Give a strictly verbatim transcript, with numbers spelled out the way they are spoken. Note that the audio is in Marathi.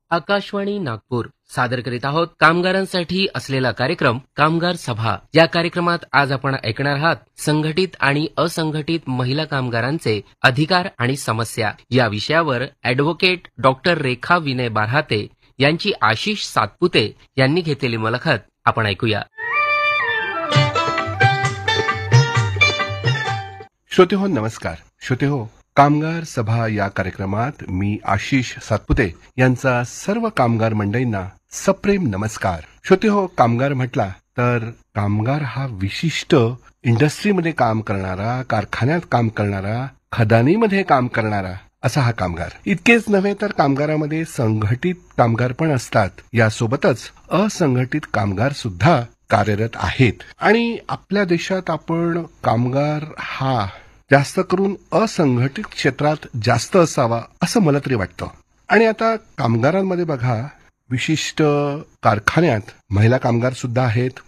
आकाशवाणी नागपूर सादर करीत आहोत कामगारांसाठी असलेला कार्यक्रम कामगार सभा. या कार्यक्रमात आज आपण ऐकणार आहात संघटित आणि असंघटित महिला कामगारांचे अधिकार आणि समस्या या विषयावर ॲडव्होकेट डॉक्टर रेखा विनय बारहाते यांची आशिष सातपुते यांनी घेतलेली मुलाखत आपण ऐकूया. श्रोते हो, नमस्कार. श्रोते हो, कामगार सभा या कार्यक्रमात मी आशिष सातपुते यांचा सर्व कामगार मंडळींना सप्रेम नमस्कार. श्रोते हो, कामगार म्हटला तर कामगार हा विशिष्ट इंडस्ट्रीमध्ये काम करणारा, कारखान्यात काम करणारा, खदानीमध्ये काम करणारा असा हा कामगार. इतकेच नव्हे तर कामगारामध्ये संघटित कामगार पण असतात. यासोबतच असंघटित कामगार सुद्धा कार्यरत आहेत. आणि आपल्या देशात आपण कामगार हा जास्त करून असंघटित क्षेत्रात जास्त असावा असं मला तरी वाटतं. आणि आता कामगारांमध्ये बघा, विशिष्ट कारखान्यात महिला कामगार सुद्धा आहेत,